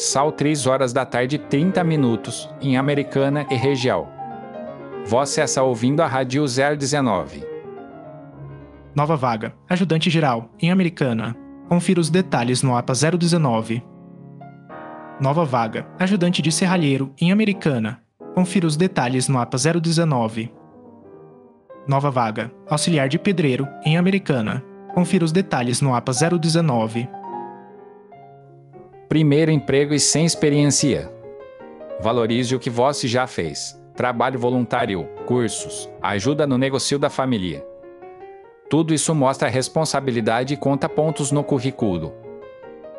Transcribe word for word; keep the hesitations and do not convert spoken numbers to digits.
Sal três horas da tarde trinta minutos, em Americana e região. Você está ouvindo a Rádio zero dezenove. Nova vaga, ajudante geral, em Americana. Confira os detalhes no A P A zero dezenove. Nova vaga, ajudante de serralheiro, em Americana. Confira os detalhes no A P A zero dezenove. Nova vaga, auxiliar de pedreiro, em Americana. Confira os detalhes no A P A zero dezenove. Primeiro emprego e sem experiência. Valorize o que você já fez. Trabalho voluntário, cursos, ajuda no negócio da família. Tudo isso mostra responsabilidade e conta pontos no currículo.